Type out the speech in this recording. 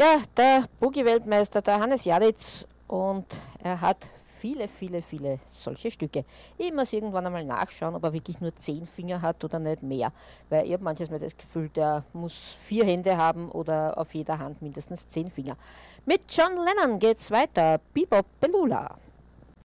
Ja, der Boogie-Weltmeister, der Hannes Jaditz, und er hat viele, viele, viele solche Stücke. Ich muss irgendwann einmal nachschauen, ob er wirklich nur 10 Finger hat oder nicht mehr. Weil ich habe manches Mal das Gefühl, der muss 4 Hände haben oder auf jeder Hand mindestens 10 Finger. Mit John Lennon geht's weiter. Bebop Belula.